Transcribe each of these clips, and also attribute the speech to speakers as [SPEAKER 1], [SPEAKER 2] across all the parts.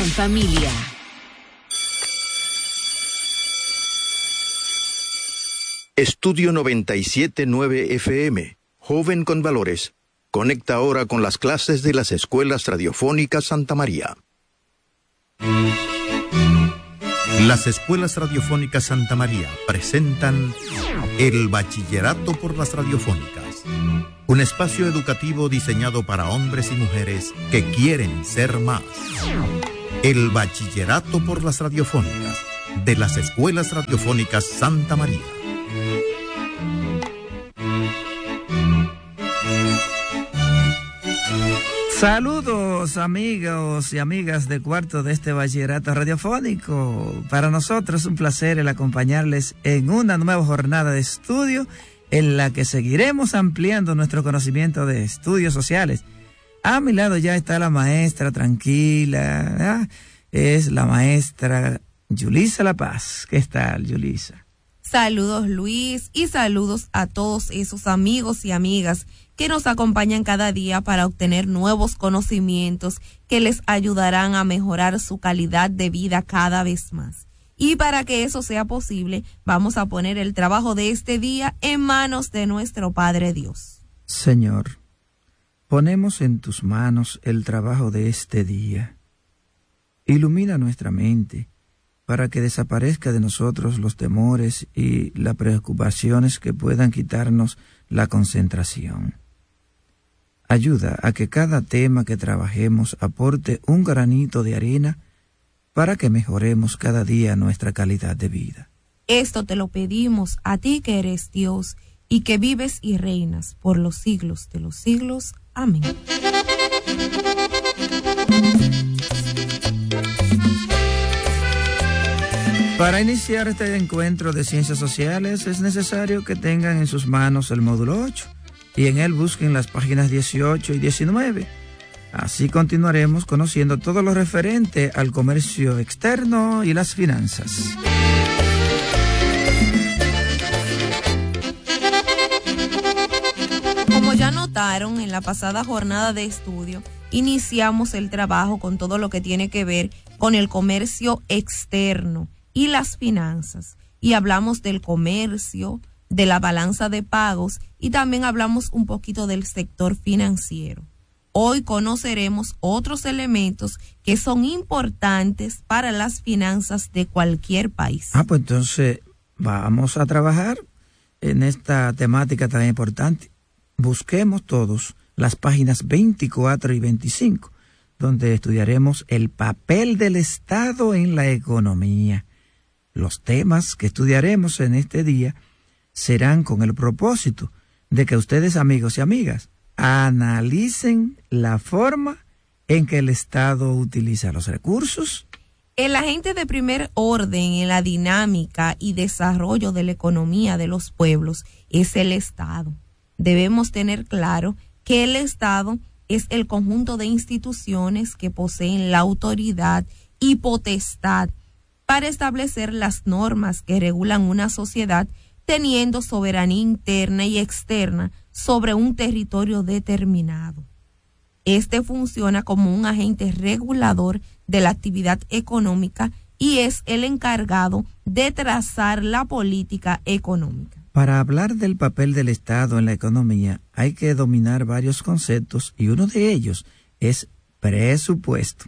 [SPEAKER 1] familia.
[SPEAKER 2] Estudio 97.9 FM, Joven con Valores. Conecta ahora con las clases de las Escuelas Radiofónicas Santa María. Las Escuelas Radiofónicas Santa María presentan el Bachillerato por las Radiofónicas, un espacio educativo diseñado para hombres y mujeres que quieren ser más. El Bachillerato por las Radiofónicas de las Escuelas Radiofónicas Santa María.
[SPEAKER 3] Saludos amigos y amigas de cuarto de este bachillerato radiofónico. Para nosotros es un placer el acompañarles en una nueva jornada de estudio en la que seguiremos ampliando nuestro conocimiento de estudios sociales. A mi lado ya está la maestra tranquila, es la maestra Yulisa La Paz. ¿Qué tal, Yulisa?
[SPEAKER 4] Saludos, Luis, y saludos a todos esos amigos y amigas que nos acompañan cada día para obtener nuevos conocimientos que les ayudarán a mejorar su calidad de vida cada vez más. Y para que eso sea posible, vamos a poner el trabajo de este día en manos de nuestro Padre Dios.
[SPEAKER 3] Señor, ponemos en tus manos el trabajo de este día. Ilumina nuestra mente para que desaparezca de nosotros los temores y las preocupaciones que puedan quitarnos la concentración. Ayuda a que cada tema que trabajemos aporte un granito de arena para que mejoremos cada día nuestra calidad de vida.
[SPEAKER 4] Esto te lo pedimos a ti que eres Dios y que vives y reinas por los siglos de los siglos. Amén.
[SPEAKER 3] Para iniciar este encuentro de ciencias sociales es necesario que tengan en sus manos el módulo 8 y en él busquen las páginas 18 y 19. Así continuaremos conociendo todo lo referente al comercio externo y las finanzas.
[SPEAKER 4] Como ya notaron, en la pasada jornada de estudio, iniciamos el trabajo con todo lo que tiene que ver con el comercio externo y las finanzas. Y hablamos del comercio, de la balanza de pagos y también hablamos un poquito del sector financiero. Hoy conoceremos otros elementos que son importantes para las finanzas de cualquier país.
[SPEAKER 3] Pues entonces vamos a trabajar en esta temática tan importante. Busquemos todos las páginas 24 y 25, donde estudiaremos el papel del Estado en la economía. Los temas que estudiaremos en este día serán con el propósito de que ustedes, amigos y amigas, analicen la forma en que el Estado utiliza los recursos.
[SPEAKER 4] El agente de primer orden en la dinámica y desarrollo de la economía de los pueblos es el Estado. Debemos tener claro que el Estado es el conjunto de instituciones que poseen la autoridad y potestad para establecer las normas que regulan una sociedad, teniendo soberanía interna y externa sobre un territorio determinado. Este funciona como un agente regulador de la actividad económica y es el encargado de trazar la política económica.
[SPEAKER 3] Para hablar del papel del Estado en la economía hay que dominar varios conceptos y uno de ellos es presupuesto.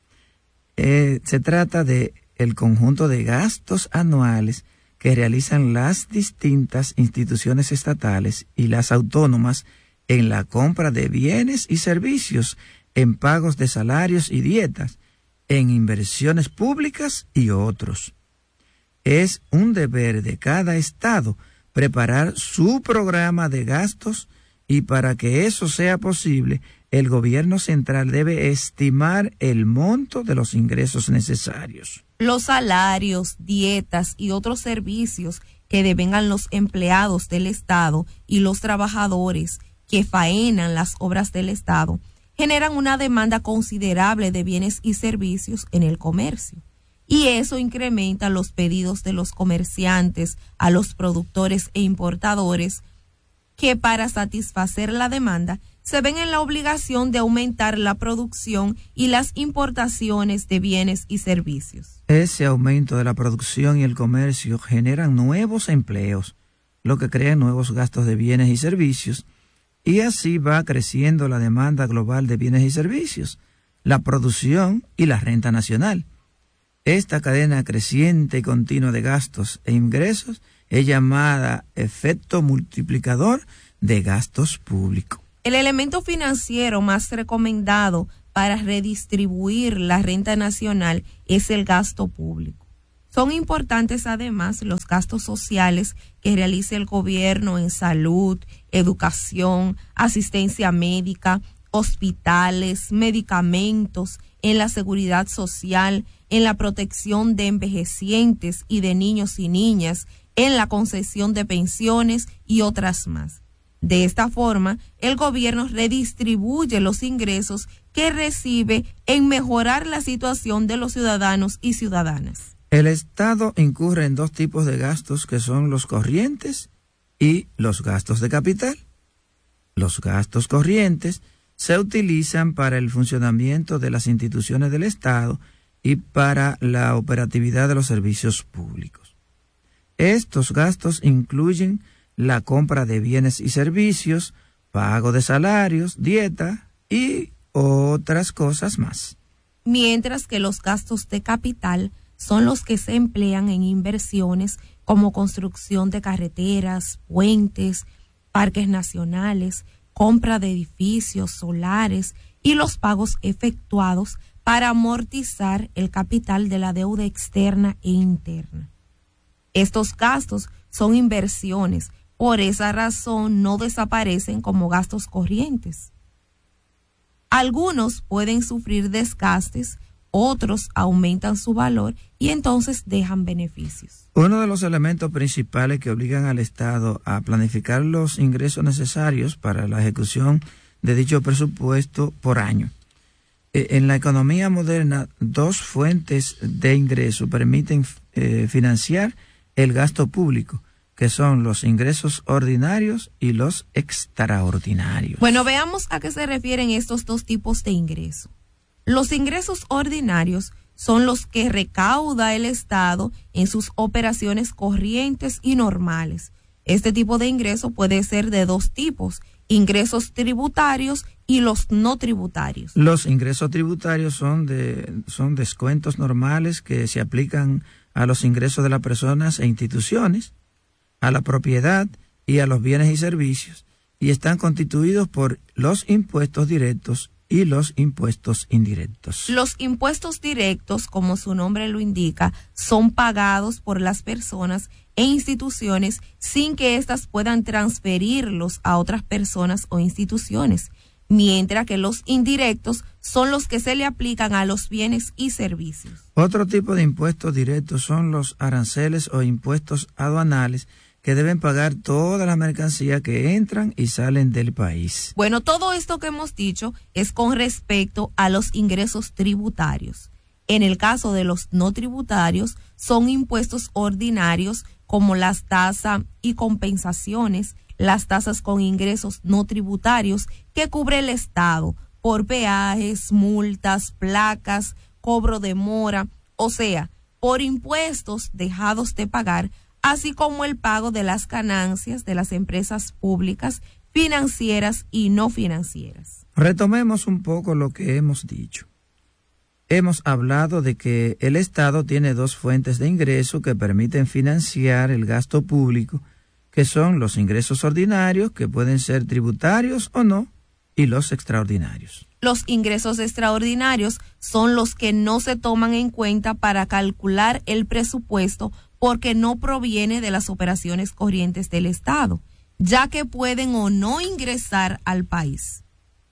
[SPEAKER 3] Se trata de el conjunto de gastos anuales que realizan las distintas instituciones estatales y las autónomas en la compra de bienes y servicios, en pagos de salarios y dietas, en inversiones públicas y otros. Es un deber de cada estado preparar su programa de gastos y para que eso sea posible, el gobierno central debe estimar el monto de los ingresos necesarios.
[SPEAKER 4] Los salarios, dietas y otros servicios que devengan los empleados del Estado y los trabajadores que faenan las obras del Estado generan una demanda considerable de bienes y servicios en el comercio. Y eso incrementa los pedidos de los comerciantes a los productores e importadores que para satisfacer la demanda se ven en la obligación de aumentar la producción y las importaciones de bienes y servicios.
[SPEAKER 3] Ese aumento de la producción y el comercio generan nuevos empleos, lo que crea nuevos gastos de bienes y servicios, y así va creciendo la demanda global de bienes y servicios, la producción y la renta nacional. Esta cadena creciente y continua de gastos e ingresos es llamada efecto multiplicador de gastos públicos.
[SPEAKER 4] El elemento financiero más recomendado para redistribuir la renta nacional es el gasto público. Son importantes además los gastos sociales que realiza el gobierno en salud, educación, asistencia médica, hospitales, medicamentos, en la seguridad social, en la protección de envejecientes y de niños y niñas, en la concesión de pensiones y otras más. De esta forma, el gobierno redistribuye los ingresos que recibe en mejorar la situación de los ciudadanos y ciudadanas.
[SPEAKER 3] El Estado incurre en dos tipos de gastos que son los corrientes y los gastos de capital. Los gastos corrientes se utilizan para el funcionamiento de las instituciones del Estado y para la operatividad de los servicios públicos. Estos gastos incluyen la compra de bienes y servicios, pago de salarios, dieta y otras cosas más.
[SPEAKER 4] Mientras que los gastos de capital son los que se emplean en inversiones como construcción de carreteras, puentes, parques nacionales, compra de edificios solares y los pagos efectuados para amortizar el capital de la deuda externa e interna. Estos gastos son inversiones, por esa razón no desaparecen como gastos corrientes. Algunos pueden sufrir desgastes, otros aumentan su valor y entonces dejan beneficios.
[SPEAKER 3] Uno de los elementos principales que obligan al Estado a planificar los ingresos necesarios para la ejecución de dicho presupuesto por año. En la economía moderna, dos fuentes de ingreso permiten financiar el gasto público, que son los ingresos ordinarios y los extraordinarios.
[SPEAKER 4] Bueno, veamos a qué se refieren estos dos tipos de ingresos. Los ingresos ordinarios son los que recauda el Estado en sus operaciones corrientes y normales. Este tipo de ingreso puede ser de dos tipos: ingresos tributarios y los no tributarios.
[SPEAKER 3] Los ingresos tributarios son descuentos normales que se aplican a los ingresos de las personas e instituciones, a la propiedad y a los bienes y servicios, y están constituidos por los impuestos directos y los impuestos indirectos.
[SPEAKER 4] Los impuestos directos, como su nombre lo indica, son pagados por las personas e instituciones sin que éstas puedan transferirlos a otras personas o instituciones, mientras que los indirectos son los que se le aplican a los bienes y servicios.
[SPEAKER 3] Otro tipo de impuestos directos son los aranceles o impuestos aduanales, que deben pagar todas las mercancías que entran y salen del país.
[SPEAKER 4] Bueno, todo esto que hemos dicho es con respecto a los ingresos tributarios. En el caso de los no tributarios, son impuestos ordinarios como las tasas y compensaciones, las tasas con ingresos no tributarios que cubre el Estado por peajes, multas, placas, cobro de mora, o sea, por impuestos dejados de pagar, así como el pago de las ganancias de las empresas públicas, financieras y no financieras.
[SPEAKER 3] Retomemos un poco lo que hemos dicho. Hemos hablado de que el Estado tiene dos fuentes de ingreso que permiten financiar el gasto público, que son los ingresos ordinarios, que pueden ser tributarios o no, y los extraordinarios.
[SPEAKER 4] Los ingresos extraordinarios son los que no se toman en cuenta para calcular el presupuesto porque no proviene de las operaciones corrientes del Estado, ya que pueden o no ingresar al país.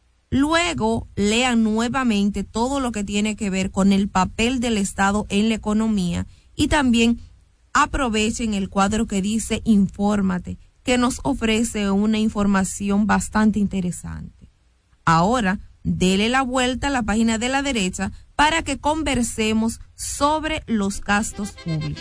[SPEAKER 4] Luego, lean nuevamente todo lo que tiene que ver con el papel del Estado en la economía y también aprovechen el cuadro que dice Infórmate, que nos ofrece una información bastante interesante. Ahora, dele la vuelta a la página de la derecha para que conversemos sobre los gastos públicos.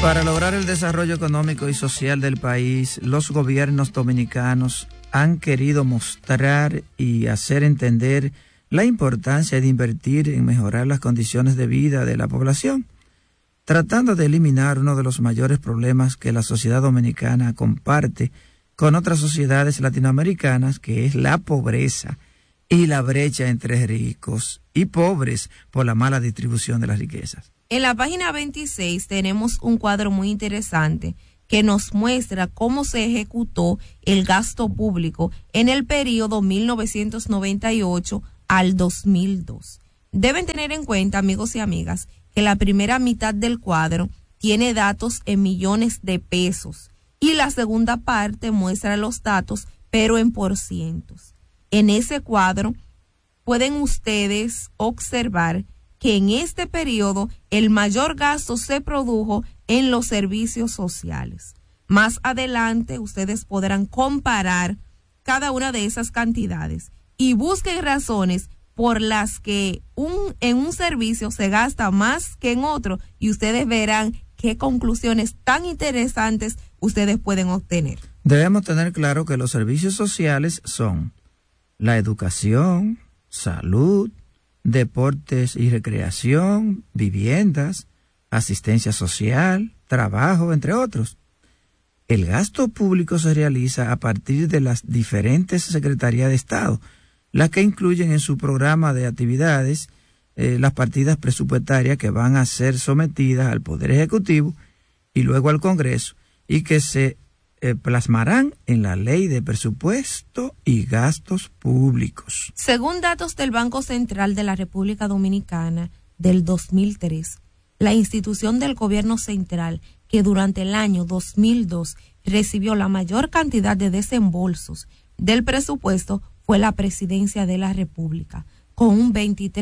[SPEAKER 3] Para lograr el desarrollo económico y social del país, los gobiernos dominicanos han querido mostrar y hacer entender la importancia de invertir en mejorar las condiciones de vida de la población, tratando de eliminar uno de los mayores problemas que la sociedad dominicana comparte con otras sociedades latinoamericanas, que es la pobreza y la brecha entre ricos y pobres por la mala distribución de las riquezas.
[SPEAKER 4] En la página 26 tenemos un cuadro muy interesante que nos muestra cómo se ejecutó el gasto público en el periodo 1998 al 2002. Deben tener en cuenta, amigos y amigas, que la primera mitad del cuadro tiene datos en millones de pesos y la segunda parte muestra los datos, pero en porcientos. En ese cuadro pueden ustedes observar que en este periodo el mayor gasto se produjo en los servicios sociales. Más adelante ustedes podrán comparar cada una de esas cantidades y busquen razones por las que en un servicio se gasta más que en otro y ustedes verán qué conclusiones tan interesantes ustedes pueden obtener.
[SPEAKER 3] Debemos tener claro que los servicios sociales son la educación, salud, deportes y recreación, viviendas, asistencia social, trabajo, entre otros. El gasto público se realiza a partir de las diferentes secretarías de Estado, las que incluyen en su programa de actividades las partidas presupuestarias que van a ser sometidas al Poder Ejecutivo y luego al Congreso y que se plasmarán en la Ley de Presupuesto y Gastos Públicos.
[SPEAKER 4] Según datos del Banco Central de la República Dominicana del 2003, la institución del gobierno central que durante el año 2002 recibió la mayor cantidad de desembolsos del presupuesto fue la Presidencia de la República, con un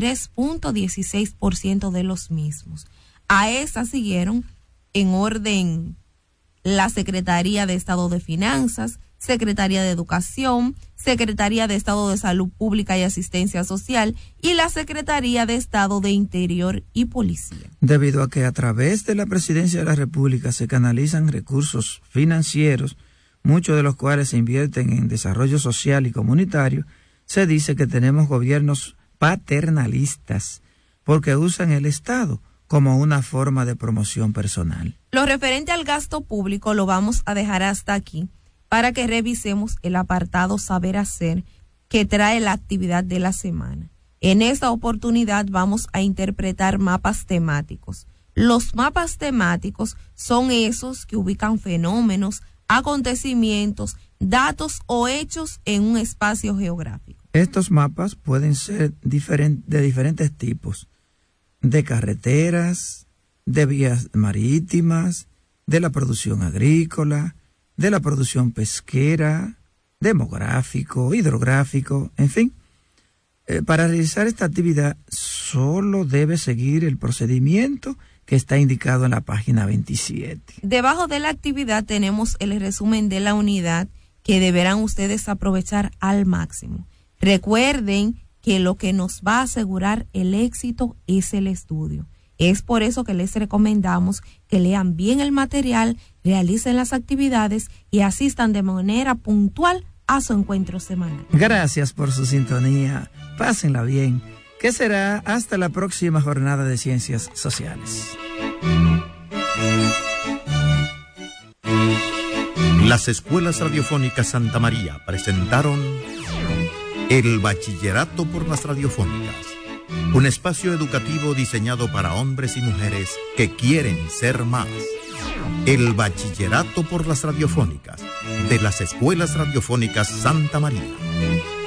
[SPEAKER 4] 23.16% de los mismos. A esa siguieron en orden la Secretaría de Estado de Finanzas, Secretaría de Educación, Secretaría de Estado de Salud Pública y Asistencia Social y la Secretaría de Estado de Interior y Policía.
[SPEAKER 3] Debido a que a través de la Presidencia de la República se canalizan recursos financieros, muchos de los cuales se invierten en desarrollo social y comunitario, se dice que tenemos gobiernos paternalistas porque usan el Estado como una forma de promoción personal.
[SPEAKER 4] Lo referente al gasto público lo vamos a dejar hasta aquí para que revisemos el apartado Saber Hacer que trae la actividad de la semana. En esta oportunidad vamos a interpretar mapas temáticos. Los mapas temáticos son esos que ubican fenómenos, acontecimientos, datos o hechos en un espacio geográfico.
[SPEAKER 3] Estos mapas pueden ser de diferentes tipos: de carreteras, de vías marítimas, de la producción agrícola, de la producción pesquera, demográfico, hidrográfico, en fin. Para realizar esta actividad solo debe seguir el procedimiento que está indicado en la página 27.
[SPEAKER 4] Debajo de la actividad tenemos el resumen de la unidad que deberán ustedes aprovechar al máximo. Recuerden que lo que nos va a asegurar el éxito es el estudio. Es por eso que les recomendamos que lean bien el material, realicen las actividades y asistan de manera puntual a su encuentro semanal.
[SPEAKER 3] Gracias por su sintonía. Pásenla bien, que será hasta la próxima jornada de Ciencias Sociales.
[SPEAKER 2] Las escuelas radiofónicas Santa María presentaron el Bachillerato por las Radiofónicas, un espacio educativo diseñado para hombres y mujeres que quieren ser más. El Bachillerato por las Radiofónicas de las escuelas radiofónicas Santa María.